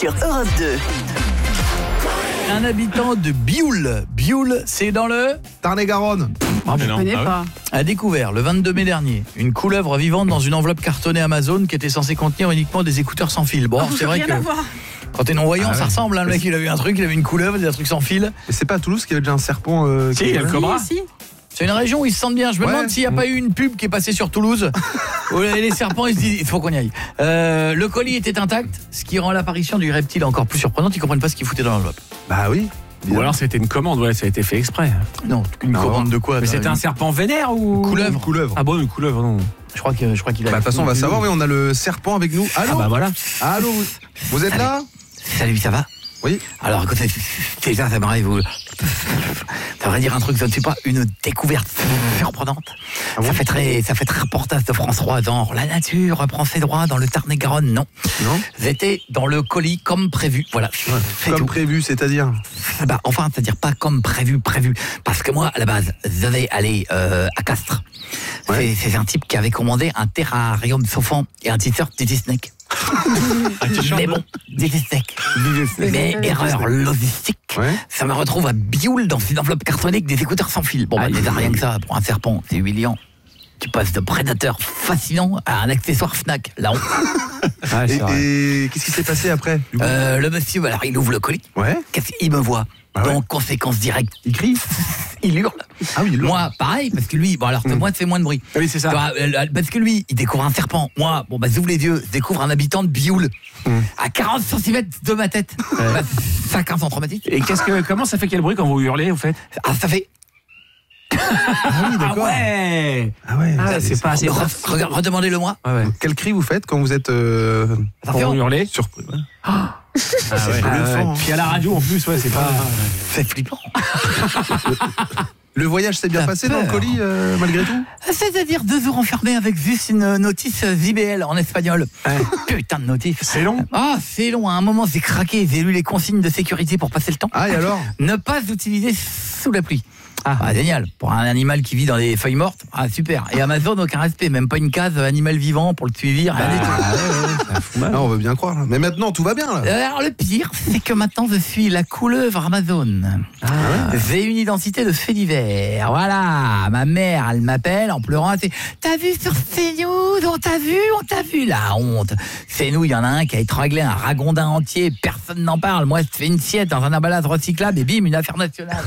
sur Europe 2. Un habitant de Bioul. Bioul, c'est dans le Tarn-et-Garonne. Je ne connais pas. a découvert le 22 mai dernier une couleuvre vivante dans une enveloppe cartonnée Amazon qui était censée contenir uniquement des écouteurs sans fil. Bon, c'est vrai Rien que à voir. quand t'es non-voyant, Ah ça ouais. ressemble. Hein, le mec, il avait un truc, il avait une couleuvre, des trucs sans fil. Et c'est pas à Toulouse qu'il y avait déjà un serpent Si, il y a le qui- cobra. Si. C'est une région où ils se sentent bien. Je me Ouais. demande s'il n'y a pas eu une pub qui est passée sur Toulouse. Où les serpents, ils se disent, il faut qu'on y aille. Le colis était intact, ce qui rend l'apparition du reptile encore plus surprenante. Ils comprennent pas ce qu'il foutait dans l'enveloppe. Bah oui. Ou alors c'était une commande, ouais, ça a été fait exprès. Non, une Non. commande de quoi? Mais c'était un serpent vénère ou couleuvre. Couleuvre. Ah bon, une couleuvre, non. Je crois qu'il a. Bah de toute façon on va savoir, oui, on a le serpent avec nous. Allô. Ah bah voilà. Allô. Vous êtes là? Salut, ça va? Oui. Alors, écoutez, déjà, ça m'arrive. Ça va dire un truc, ça ne suis pas une découverte surprenante. Ah bon Ça fait très reportage de France 3, genre la nature reprend ses droits dans le Tarn-et-Garonne. Non. Non. J'étais dans le colis comme prévu. Voilà. C'est Comme tout. prévu, c'est-à-dire. Bah, enfin, c'est-à-dire pas comme prévu. Parce que moi, à la base, je devais aller à Castres. Ouais. C'est un type qui avait commandé un terrarium chauffant et un t-shirt Didi Snake. Mais bon, Didi Snake. Mais erreur logistique. Ouais. Ça me retrouve à Bioul dans une enveloppe cartonnée avec des écouteurs sans fil. Bon, bah, déjà rien que ça, pour un serpent, c'est humiliant. Tu passes de prédateur fascinant à un accessoire Fnac. Là, Ah, c'est vrai. Et qu'est-ce qui s'est passé après du coup le monsieur, alors il ouvre le colis. Ouais. Qu'est-ce qu'il me voit? Ah ouais. Donc, conséquence directe, Il crie. il hurle. Ah oui, il hurle. Moi, pareil, parce que lui, bon, alors, moi, ça fait moins de bruit. Oui, c'est ça. Tu vois, parce que lui, il découvre un serpent. Moi, bon, bah, j'ouvre les yeux, je découvre un habitant de Bioul. À 40 cm de ma tête. Bah, 50 cm. Et comment ça fait quel bruit quand vous hurlez, au fait? Ah, ça fait. Ah oui, d'accord. ouais. Ah ouais. Ah, c'est pas assez. Regarde, redemandez-le-moi. Ouais, ouais. Quel cri vous faites quand vous êtes Ça Quand fait vous hurlez. surpris? Ouais. Ah ouais. bluffant, hein. Puis à la radio en plus, ouais, c'est pas. C'est flippant. Le voyage s'est bien T'as passé dans le peur. colis malgré tout? C'est-à-dire 2 jours enfermés avec juste une notice JBL en espagnol. Putain de notice. C'est long. Ah, c'est long. À un moment, j'ai craqué. J'ai lu les consignes de sécurité pour passer le temps. Ah et alors? Ne pas utiliser sous la pluie. Ah, génial. Pour un animal qui vit dans des feuilles mortes, ah, super. Et Amazon, aucun respect. Même pas une case animal vivant pour le suivi, rien du tout. Ah, on veut bien croire. Là. Mais maintenant tout va bien là. Alors, le pire, c'est que maintenant, je suis la couleuvre Amazon. J'ai une identité de fait divers. Voilà. Ma mère, elle m'appelle en pleurant. C'est, t'as vu sur CNews? On t'a vu, la honte. C'est nous, il y en a un qui a étranglé un ragondin entier. Personne n'en parle. Moi, je fais une sieste dans un emballage recyclable et bim, une affaire nationale.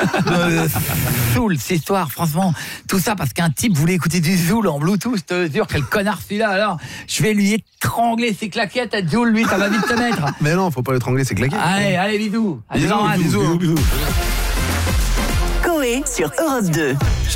Zoul, cette histoire, franchement, tout ça parce qu'un type voulait écouter du Zoul en Bluetooth, je te jure, quel connard celui-là, alors je vais lui étrangler ses claquettes à Zoul, lui, ça va vite te mettre. Mais non, faut pas l'étrangler, c'est claqué. Allez, bisous. Allez, Bisous, j'embrasse. bisous. Coé sur Europe 2.